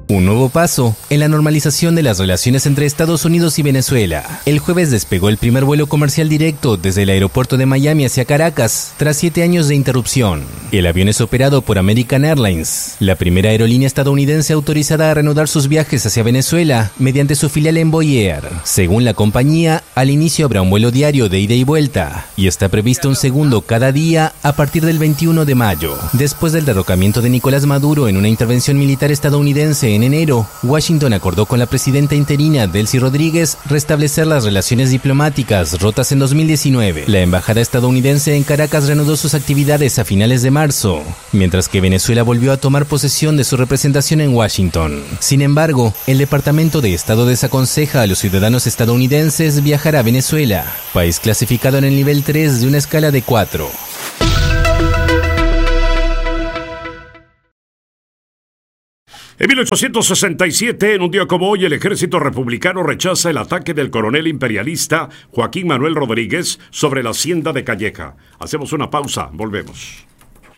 Un nuevo paso en la normalización de las relaciones entre Estados Unidos y Venezuela. El jueves despegó el primer vuelo comercial directo desde el aeropuerto de Miami hacia Caracas, tras 7 años de interrupción. El avión es operado por American Airlines, la primera aerolínea estadounidense autorizada a reanudar sus viajes hacia Venezuela mediante su filial Envoy Air. Según la compañía, al inicio habrá un vuelo diario de ida y vuelta, y está previsto un segundo cada día a partir del 21 de mayo. Después del derrocamiento de Nicolás Maduro en una intervención militar estadounidense en enero, Washington acordó con la presidenta interina Delcy Rodríguez restablecer las relaciones diplomáticas rotas en 2019. La embajada estadounidense en Caracas reanudó sus actividades a finales de marzo, mientras que Venezuela volvió a tomar posesión de su representación en Washington. Sin embargo, el Departamento de Estado desaconseja a los ciudadanos estadounidenses viajar a Venezuela, país clasificado en el nivel 3 de una escala de 4. En 1867, en un día como hoy, el ejército republicano rechaza el ataque del coronel imperialista Joaquín Manuel Rodríguez sobre la hacienda de Calleja. Hacemos una pausa, volvemos.